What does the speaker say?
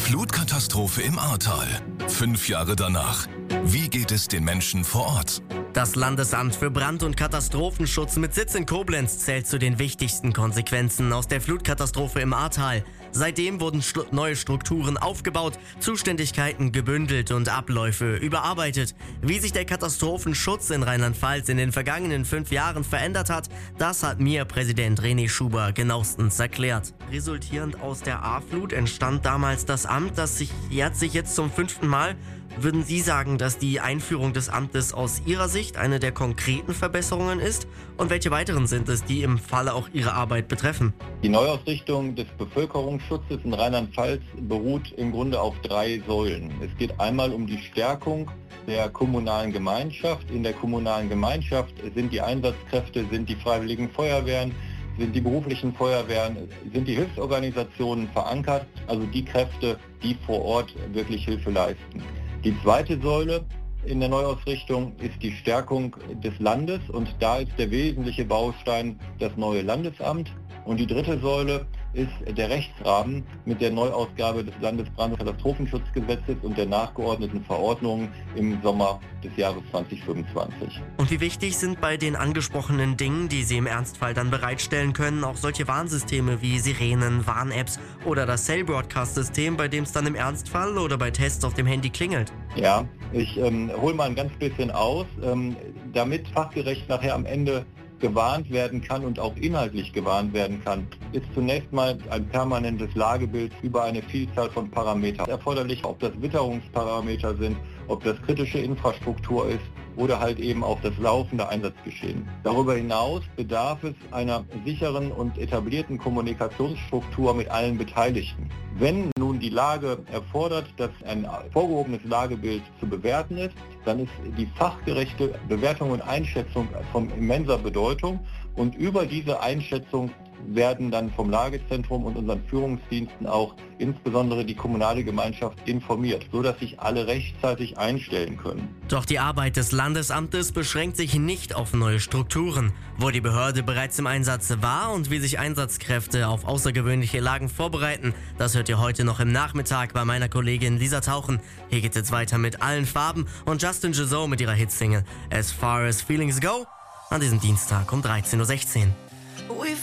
Flutkatastrophe im Ahrtal. 5 Jahre danach. Wie geht es den Menschen vor Ort? Das Landesamt für Brand- und Katastrophenschutz mit Sitz in Koblenz zählt zu den wichtigsten Konsequenzen aus der Flutkatastrophe im Ahrtal. Seitdem wurden neue Strukturen aufgebaut, Zuständigkeiten gebündelt und Abläufe überarbeitet. Wie sich der Katastrophenschutz in Rheinland-Pfalz in den vergangenen 5 Jahren verändert hat, das hat mir Präsident René Schuber genauestens erklärt. Resultierend aus der Ahrflut entstand damals das Amt, das jährt sich jetzt zum 5. Mal. Würden Sie sagen, dass die Einführung des Amtes aus Ihrer Sicht eine der konkreten Verbesserungen ist? Und welche weiteren sind es, die im Falle auch Ihre Arbeit betreffen? Die Neuausrichtung des Bevölkerungsschutzes in Rheinland-Pfalz beruht im Grunde auf 3 Säulen. Es geht einmal um die Stärkung der kommunalen Gemeinschaft. In der kommunalen Gemeinschaft sind die Einsatzkräfte, sind die freiwilligen Feuerwehren, sind die beruflichen Feuerwehren, sind die Hilfsorganisationen verankert, also die Kräfte, die vor Ort wirklich Hilfe leisten. Die zweite Säule in der Neuausrichtung ist die Stärkung des Landes und da ist der wesentliche Baustein das neue Landesamt. Und die dritte Säule ist der Rechtsrahmen mit der Neuausgabe des Landesbrand- und Katastrophenschutzgesetzes und der nachgeordneten Verordnungen im Sommer des Jahres 2025. Und wie wichtig sind bei den angesprochenen Dingen, die Sie im Ernstfall dann bereitstellen können, auch solche Warnsysteme wie Sirenen, Warn-Apps oder das Cell-Broadcast-System, bei dem es dann im Ernstfall oder bei Tests auf dem Handy klingelt? Ja, ich hole mal ein ganz bisschen aus, damit fachgerecht nachher am Ende gewarnt werden kann und auch inhaltlich gewarnt werden kann, ist zunächst mal ein permanentes Lagebild über eine Vielzahl von Parametern erforderlich, ob das Witterungsparameter sind, ob das kritische Infrastruktur ist oder halt eben auch das laufende Einsatzgeschehen. Darüber hinaus bedarf es einer sicheren und etablierten Kommunikationsstruktur mit allen Beteiligten. Wenn nun die Lage erfordert, dass ein vorgehobenes Lagebild zu bewerten ist, dann ist die fachgerechte Bewertung und Einschätzung von immenser Bedeutung und über diese Einschätzung werden dann vom Lagezentrum und unseren Führungsdiensten auch insbesondere die kommunale Gemeinschaft informiert, sodass sich alle rechtzeitig einstellen können. Doch die Arbeit des Landesamtes beschränkt sich nicht auf neue Strukturen. Wo die Behörde bereits im Einsatz war und wie sich Einsatzkräfte auf außergewöhnliche Lagen vorbereiten, das hört ihr heute noch im Nachmittag bei meiner Kollegin Lisa Tauchen. Hier geht es jetzt weiter mit allen Farben und Justin Gezoe mit ihrer Hitsingle As Far As Feelings Go an diesem Dienstag um 13:16 Uhr.